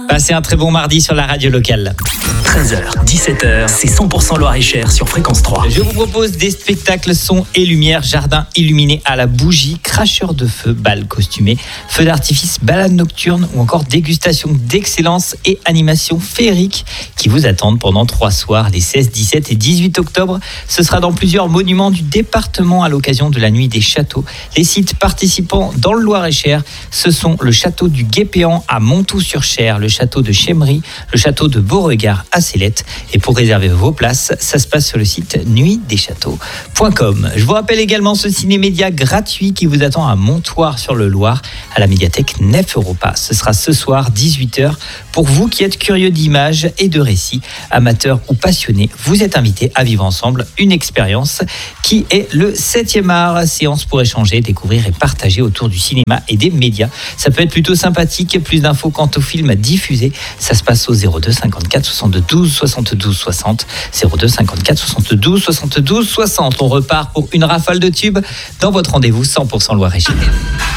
Passez un très bon mardi sur la radio locale. 13h, 17h, c'est 100% Loir-et-Cher sur Fréquence 3. Je vous propose des spectacles son et lumière, jardin illuminé à la bougie, cracheurs de feu, bal costumé, feux d'artifice, balade nocturne ou encore dégustation d'excellence et animation féerique qui vous attendent pendant 3 soirs, les 16, 17 et 18 octobre. Ce sera dans plusieurs monuments du département à l'occasion de la nuit des châteaux. Les sites participants dans le Loir-et-Cher, ce sont le château du Guépéan à Montoux-sur-Cher, le château de Chémery, le château de Beauregard à Célette. Et pour réserver vos places, ça se passe sur le site nuitdeschâteaux.com. Je vous rappelle également ce ciné-média gratuit qui vous attend à Montoire-sur-le-Loir, à la médiathèque 9 € pass. Ce sera ce soir, 18h. Pour vous qui êtes curieux d'images et de récits, amateurs ou passionnés, vous êtes invités à vivre ensemble une expérience qui est le 7e art. Séance pour échanger, découvrir et partager autour du cinéma et des médias. Ça peut être plutôt sympathique. Plus d'infos quant au film diffusé, ça se passe au 02 54 72 72 60. 02 54 72 72 60. On repart pour une rafale de tubes dans votre rendez-vous 100% Loir-et-Cher.